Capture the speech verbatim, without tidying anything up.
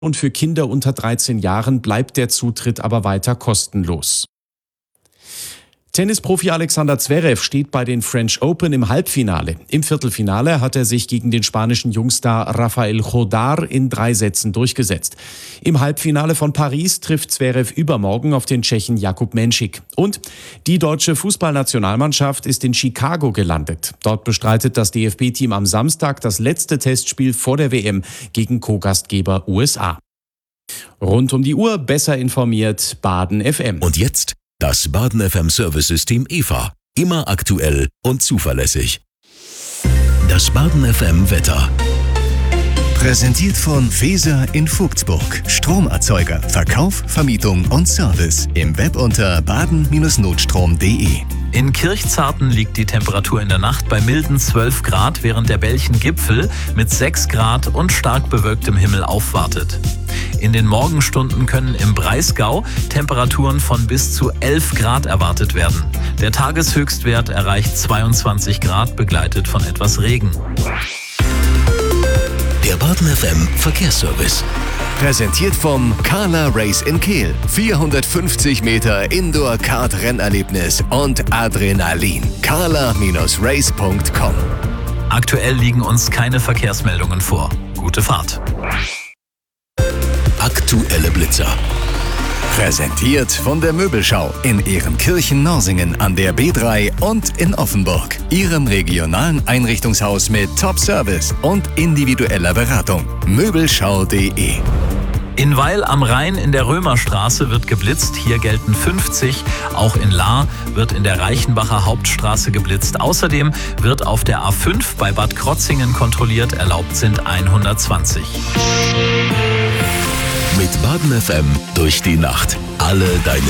und für Kinder unter dreizehn Jahren bleibt der Zutritt aber weiter kostenlos. Tennisprofi Alexander Zverev steht bei den French Open im Halbfinale. Im Viertelfinale hat er sich gegen den spanischen Jungstar Rafael Jodar in drei Sätzen durchgesetzt. Im Halbfinale von Paris trifft Zverev übermorgen auf den Tschechen Jakub Menšík. Und die deutsche Fußballnationalmannschaft ist in Chicago gelandet. Dort bestreitet das D F B-Team am Samstag das letzte Testspiel vor der W M gegen Co-Gastgeber U S A. Rund um die Uhr besser informiert Baden F M. Und jetzt das Baden F M Service-System E V A. Immer aktuell und zuverlässig. Das Baden F M Wetter. Präsentiert von Feser in Vogtsburg. Stromerzeuger, Verkauf, Vermietung und Service. Im Web unter baden Bindestrich notstrom punkt de. In Kirchzarten liegt die Temperatur in der Nacht bei milden zwölf Grad, während der Belchen-Gipfel mit sechs Grad und stark bewölktem Himmel aufwartet. In den Morgenstunden können im Breisgau Temperaturen von bis zu elf Grad erwartet werden. Der Tageshöchstwert erreicht zweiundzwanzig Grad, begleitet von etwas Regen. Der Baden F M Verkehrsservice. Präsentiert vom Carla Race in Kehl. vierhundertfünfzig Meter Indoor-Kart-Rennerlebnis und Adrenalin. carla Bindestrich race punkt com. Aktuell liegen uns keine Verkehrsmeldungen vor. Gute Fahrt. Aktuelle Blitzer. Präsentiert von der Möbelschau in Ehrenkirchen-Norsingen an der B drei und in Offenburg. Ihrem regionalen Einrichtungshaus mit Top-Service und individueller Beratung. Möbelschau punkt de. In Weil am Rhein in der Römerstraße wird geblitzt, hier gelten fünfzig. Auch in Lahr wird in der Reichenbacher Hauptstraße geblitzt. Außerdem wird auf der A fünf bei Bad Krotzingen kontrolliert, erlaubt sind hundertzwanzig. Mit Baden F M durch die Nacht. Alle deine